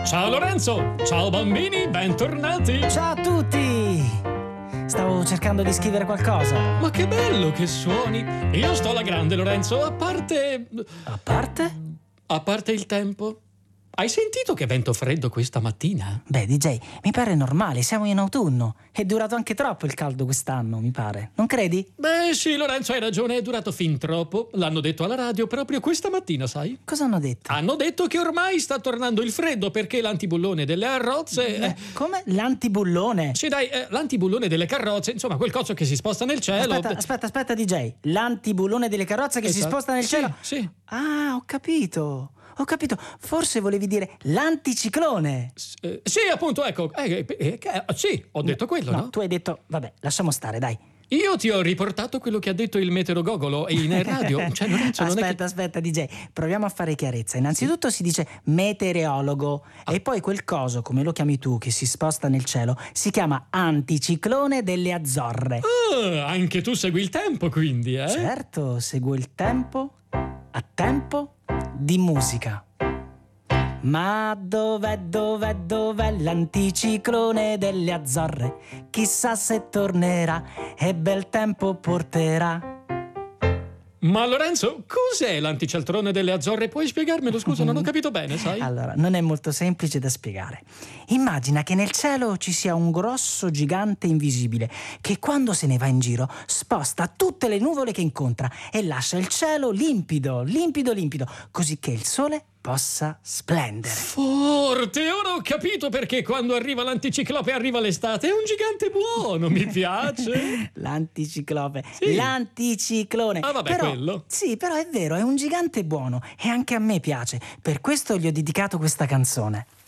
Ciao Lorenzo, ciao bambini, bentornati. Ciao a tutti! Stavo cercando di scrivere qualcosa. Ma che bello che suoni. Io sto alla grande, Lorenzo, a parte... A parte? A parte il tempo. Hai sentito che vento freddo questa mattina? Beh, DJ, mi pare normale, siamo in autunno. È durato anche troppo il caldo quest'anno, mi pare. Non credi? Beh sì, Lorenzo, hai ragione, è durato fin troppo. L'hanno detto alla radio proprio questa mattina, sai? Cosa hanno detto? Hanno detto che ormai sta tornando il freddo perché l'antibullone delle carrozze... Come? L'antibullone? Sì, dai, l'antibullone delle carrozze, insomma, quel coso che si sposta nel cielo... Aspetta, DJ. L'antibullone delle carrozze che si sposta nel cielo? Sì. Ah, ho capito. Forse volevi dire l'anticiclone. Sì, appunto, ecco. Sì, ho detto quello, no? Tu hai detto, vabbè, lasciamo stare, dai. Io ti ho riportato quello che ha detto il meteorogogolo in radio. Cioè, Lorenzo, Aspetta, DJ, proviamo a fare chiarezza. Innanzitutto si dice meteorologo e poi quel coso, come lo chiami tu, che si sposta nel cielo, si chiama anticiclone delle Azzorre. Anche tu segui il tempo, quindi, eh? Certo, seguo il tempo a tempo di musica. Ma dov'è l'anticiclone delle Azzorre? Chissà se tornerà e bel tempo porterà. Ma Lorenzo, cos'è l'anticiclone delle Azzorre? Puoi spiegarmelo? Scusa, non ho capito bene, sai? Allora, non è molto semplice da spiegare. Immagina che nel cielo ci sia un grosso gigante invisibile che quando se ne va in giro sposta tutte le nuvole che incontra e lascia il cielo limpido, così che il sole possa splendere. Forte! Ora ho capito perché quando arriva l'anticiclope arriva l'estate. È un gigante buono, mi piace. L'anticiclope, sì. L'anticiclone. Ah, vabbè, quello. Sì, però è vero, è un gigante buono e anche a me piace. Per questo gli ho dedicato questa canzone.